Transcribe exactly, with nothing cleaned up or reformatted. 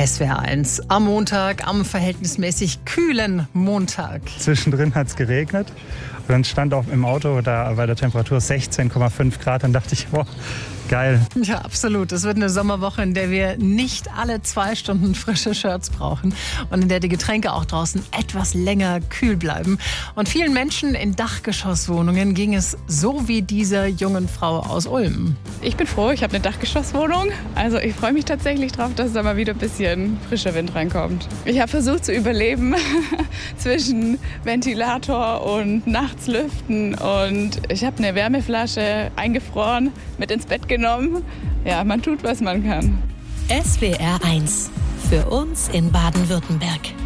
S W R eins am Montag, am verhältnismäßig kühlen Montag. Zwischendrin hat es geregnet und dann stand auch im Auto da bei der Temperatur sechzehn Komma fünf Grad. Dann dachte ich, boah, geil. Ja, absolut. Es wird eine Sommerwoche, in der wir nicht alle zwei Stunden frische Shirts brauchen und in der die Getränke auch draußen etwas länger kühl bleiben. Und vielen Menschen in Dachgeschosswohnungen ging es so wie dieser jungen Frau aus Ulm. Ich bin froh, ich habe eine Dachgeschosswohnung. Also ich freue mich tatsächlich drauf, dass da mal wieder ein bisschen frischer Wind reinkommt. Ich habe versucht zu überleben zwischen Ventilator und nachts lüften. Und ich habe eine Wärmeflasche eingefroren, mit ins Bett genommen. Ja, man tut, was man kann. S W R eins. Für uns in Baden-Württemberg.